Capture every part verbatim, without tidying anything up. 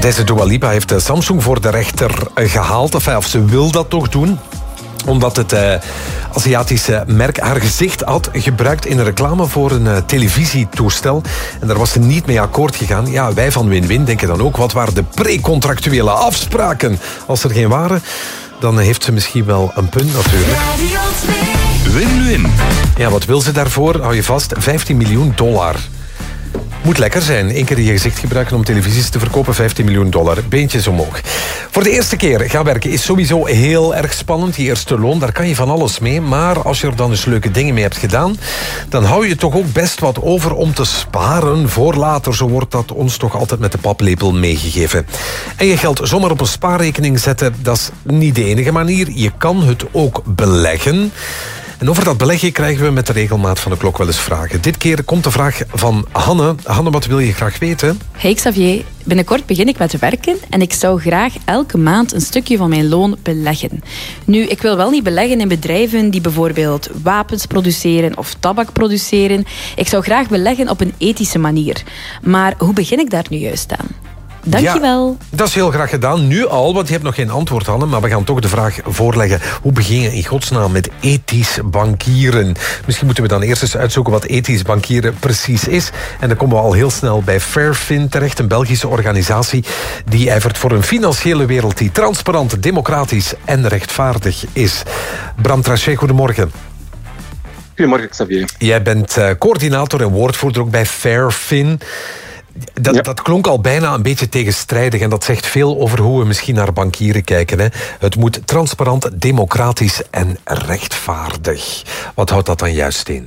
Deze Dua Lipa heeft Samsung voor de rechter gehaald. Enfin, of ze wil dat toch doen. Omdat het uh, Aziatische merk haar gezicht had gebruikt in een reclame voor een uh, televisietoestel. En daar was ze niet mee akkoord gegaan. Ja, wij van Win-Win denken dan ook, wat waren de precontractuele afspraken? Als er geen waren, dan heeft ze misschien wel een punt natuurlijk. Win-Win. Ja, wat wil ze daarvoor? Hou je vast, vijftien miljoen dollar. Moet lekker zijn. Eén keer je gezicht gebruiken om televisies te verkopen. vijftien miljoen dollar. Beentjes omhoog. Voor de eerste keer gaan werken is sowieso heel erg spannend. Die eerste loon, daar kan je van alles mee. Maar als je er dan eens leuke dingen mee hebt gedaan, dan hou je toch ook best wat over om te sparen voor later. Zo wordt dat ons toch altijd met de paplepel meegegeven. En je geld zomaar op een spaarrekening zetten, dat is niet de enige manier. Je kan het ook beleggen. En over dat beleggen krijgen we met de regelmaat van de klok wel eens vragen. Dit keer komt de vraag van Hanne. Hanne, wat wil je graag weten? Hey Xavier, binnenkort begin ik met werken en ik zou graag elke maand een stukje van mijn loon beleggen. Nu, ik wil wel niet beleggen in bedrijven die bijvoorbeeld wapens produceren of tabak produceren. Ik zou graag beleggen op een ethische manier. Maar hoe begin ik daar nu juist aan? Dankjewel. Ja, dat is heel graag gedaan, nu al, want je hebt nog geen antwoord, Hanne. Maar we gaan toch de vraag voorleggen. Hoe begin je in godsnaam met ethisch bankieren? Misschien moeten we dan eerst eens uitzoeken wat ethisch bankieren precies is. En dan komen we al heel snel bij Fairfin terecht, een Belgische organisatie die ijvert voor een financiële wereld die transparant, democratisch en rechtvaardig is. Bram Trachet, goedemorgen. Goedemorgen, Xavier. Jij bent uh, coördinator en woordvoerder ook bij Fairfin. Dat, ja. dat klonk al bijna een beetje tegenstrijdig en dat zegt veel over hoe we misschien naar bankieren kijken. Hè. Het moet transparant, democratisch en rechtvaardig. Wat houdt dat dan juist in?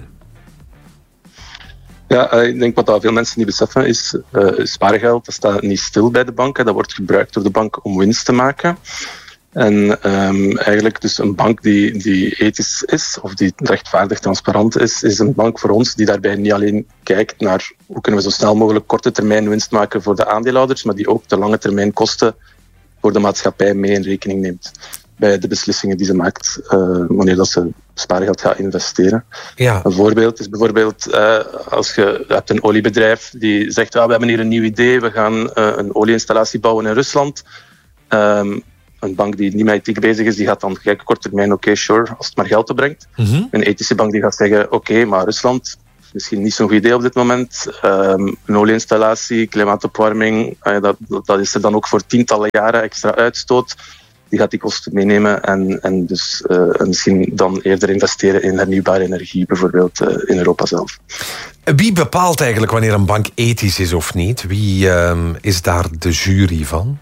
Ja, ik denk wat veel mensen niet beseffen is, uh, spaargeld dat staat niet stil bij de bank. Hè. Dat wordt gebruikt door de bank om winst te maken. En um, eigenlijk dus een bank die, die ethisch is, of die rechtvaardig transparant is, is een bank voor ons die daarbij niet alleen kijkt naar hoe kunnen we zo snel mogelijk korte termijn winst maken voor de aandeelhouders, maar die ook de lange termijn kosten voor de maatschappij mee in rekening neemt bij de beslissingen die ze maakt uh, wanneer dat ze spaargeld gaat investeren. Ja. Een voorbeeld is bijvoorbeeld uh, als je hebt een oliebedrijf die zegt, ah, we hebben hier een nieuw idee, we gaan uh, een olieinstallatie bouwen in Rusland. Um, Een bank die niet met ethiek bezig is, die gaat dan kijken kort termijn, oké, okay, sure, als het maar geld opbrengt. Mm-hmm. Een ethische bank die gaat zeggen, oké, okay, maar Rusland is misschien niet zo'n goed idee op dit moment. Um, een olieinstallatie, klimaatopwarming, uh, dat, dat is er dan ook voor tientallen jaren extra uitstoot. Die gaat die kosten meenemen en, en dus uh, misschien dan eerder investeren in hernieuwbare energie, bijvoorbeeld uh, in Europa zelf. Wie bepaalt eigenlijk wanneer een bank ethisch is of niet? Wie uh, is daar de jury van?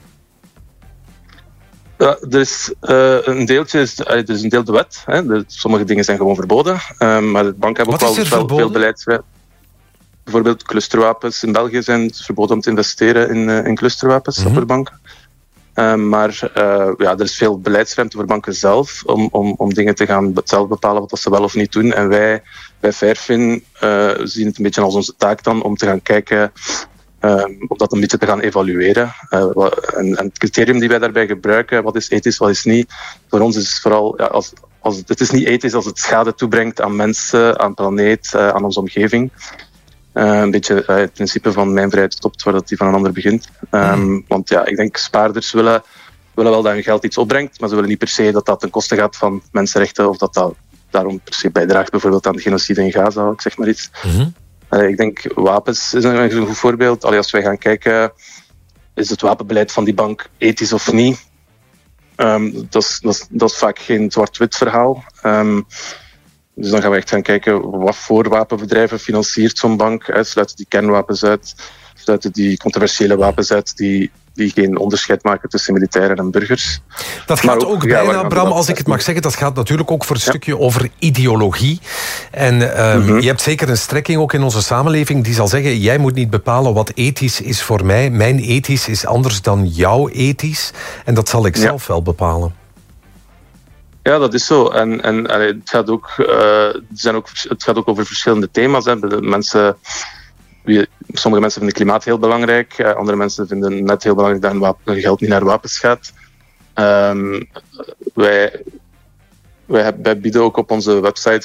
Ja, er is uh, een deeltje, is, uh, er is een deel de wet. Hè. De, sommige dingen zijn gewoon verboden. Uh, maar de banken hebben ook wel, wel veel beleidswet. Bijvoorbeeld clusterwapens in België zijn verboden om te investeren in, uh, in clusterwapens mm-hmm. voor banken. Uh, maar uh, ja, er is veel beleidsruimte voor banken zelf om, om, om dingen te gaan zelf bepalen wat ze wel of niet doen. En wij bij Fairfin uh, zien het een beetje als onze taak dan om te gaan kijken Um, om dat een beetje te gaan evalueren. Uh, wat, en, en het criterium die wij daarbij gebruiken, wat is ethisch, wat is niet, voor ons is vooral, ja, als, als het, het is niet ethisch als het schade toebrengt aan mensen, aan de planeet, uh, aan onze omgeving. Uh, een beetje uh, het principe van mijn vrijheid stopt waar dat die van een ander begint. Um, mm. Want ja, ik denk spaarders willen, willen wel dat hun geld iets opbrengt, maar ze willen niet per se dat dat ten koste gaat van mensenrechten of dat dat daarom per se bijdraagt bijvoorbeeld aan de genocide in Gaza, ik zeg maar iets. Mm-hmm. Uh, ik denk wapens is een, een goed voorbeeld. Allee, als wij gaan kijken, is het wapenbeleid van die bank ethisch of niet? Um, dat, is, dat, is, dat is vaak geen zwart-wit verhaal. Um, dus dan gaan we echt gaan kijken wat voor wapenbedrijven financiert zo'n bank. Hè? Sluiten die kernwapens uit? Sluiten die controversiële wapens uit die, die geen onderscheid maken tussen militairen en burgers? Dat gaat ook, ook bijna, ja, Bram, als ik het mag zeggen, dat gaat natuurlijk ook voor een ja. stukje over ideologie. En um, mm-hmm. je hebt zeker een strekking ook in onze samenleving die zal zeggen, jij moet niet bepalen wat ethisch is voor mij. Mijn ethisch is anders dan jouw ethisch. En dat zal ik ja. zelf wel bepalen. Ja, dat is zo. En, en allee, het, gaat ook, uh, zijn ook, het gaat ook over verschillende thema's. Hè. De mensen... Sommige mensen vinden klimaat heel belangrijk. Andere mensen vinden net heel belangrijk dat hun, wapen, hun geld niet naar wapens gaat. Um, wij, wij, wij bieden ook op onze website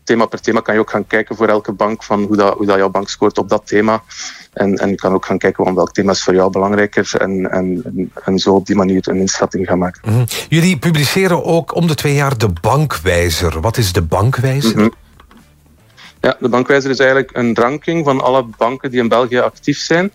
thema per thema kan je ook gaan kijken voor elke bank van hoe, dat, hoe dat jouw bank scoort op dat thema. En, en je kan ook gaan kijken van welk thema is voor jou belangrijker en, en, en zo op die manier een inschatting gaan maken. Mm-hmm. Jullie publiceren ook om de twee jaar de Bankwijzer. Wat is de Bankwijzer? Mm-hmm. Ja, de Bankwijzer is eigenlijk een ranking van alle banken die in België actief zijn.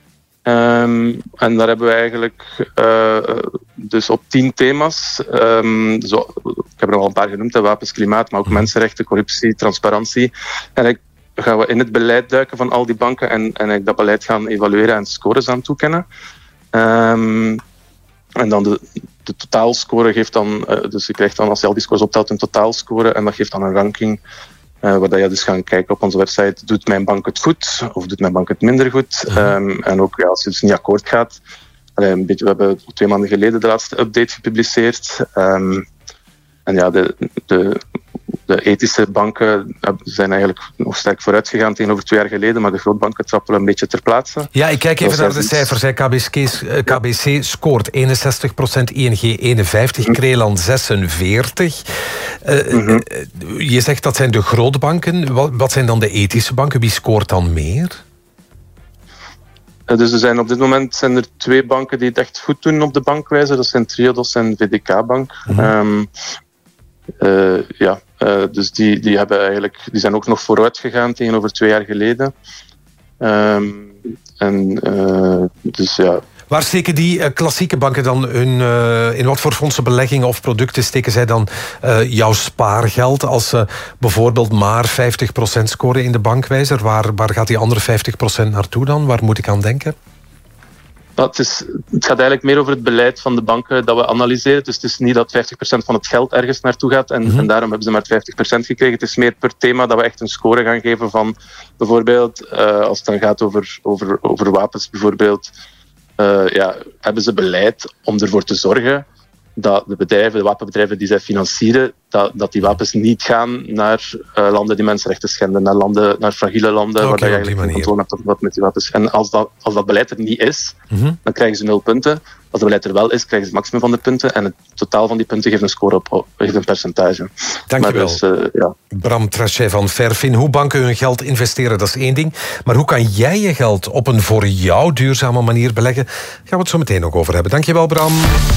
Um, en daar hebben we eigenlijk uh, dus op tien thema's, um, zo, ik heb er al een paar genoemd, wapens, klimaat, maar ook mensenrechten, corruptie, transparantie. En eigenlijk gaan we in het beleid duiken van al die banken en, en dat beleid gaan evalueren en scores aan toekennen. Um, en dan de, de totaalscore geeft dan, uh, dus je krijgt dan als je al die scores optelt een totaalscore en dat geeft dan een ranking. Uh, waar je dus gaan kijken op onze website, doet mijn bank het goed of doet mijn bank het minder goed? Uh-huh. Um, en ook ja, als je dus niet akkoord gaat. Allee, een beetje, we hebben twee maanden geleden de laatste update gepubliceerd. Um, en ja, de, de, de ethische banken zijn eigenlijk nog sterk vooruit gegaan tegenover twee jaar geleden, maar de grootbanken trappelen een beetje ter plaatse. Ja, ik kijk even naar de cijfers. K B C, K B C scoort eenenzestig procent, I N G eenenvijftig procent, Creeland zesenveertig procent. Uh, mm-hmm. Je zegt dat zijn de grootbanken. Wat, wat zijn dan de ethische banken? Wie scoort dan meer? Uh, dus er zijn op dit moment zijn er twee banken die het echt goed doen op de Bankwijzer. Dat zijn Triodos en V D K Bank. Mm-hmm. Um, uh, ja, uh, dus die, die, hebben eigenlijk, die zijn ook nog vooruit gegaan tegenover twee jaar geleden. Um, en uh, dus ja... Waar steken die uh, klassieke banken dan hun... Uh, in wat voor fondsen, beleggingen of producten steken zij dan uh, jouw spaargeld? Als ze uh, bijvoorbeeld maar vijftig procent scoren in de Bankwijzer, waar, waar gaat die andere vijftig procent naartoe dan? Waar moet ik aan denken? Nou, het, is, het gaat eigenlijk meer over het beleid van de banken dat we analyseren. Dus het is niet dat vijftig procent van het geld ergens naartoe gaat en, mm-hmm. en daarom hebben ze maar vijftig procent gekregen. Het is meer per thema dat we echt een score gaan geven van bijvoorbeeld, uh, als het dan gaat over, over, over wapens bijvoorbeeld, uh, ja, hebben ze beleid om ervoor te zorgen dat de bedrijven, de wapenbedrijven die zij financieren, dat, dat die wapens niet gaan naar uh, landen die mensenrechten schenden, naar landen, naar fragiele landen, okay, waar je eigenlijk geen controle hebt op wat met die wapens. En als dat, als dat beleid er niet is, mm-hmm. dan krijgen ze nul punten. Als het beleid er wel is, krijgen ze het maximum van de punten. En het totaal van die punten geeft een score op, geeft een percentage. Dank je wel. Dus, uh, ja. Bram Trachet van Fairfin. Hoe banken hun geld investeren, dat is één ding. Maar hoe kan jij je geld op een voor jou duurzame manier beleggen? Daar gaan we het zo meteen nog over hebben. Dank je wel, Bram.